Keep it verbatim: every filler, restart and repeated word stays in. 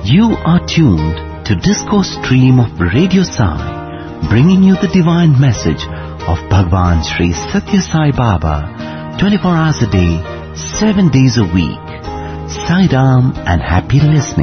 You are tuned to Discourse Stream of Radio Sai, bringing you the divine message of Bhagwan Sri Satya Sai Baba, twenty-four hours a day, seven days a week. Sai Ram and happy listening.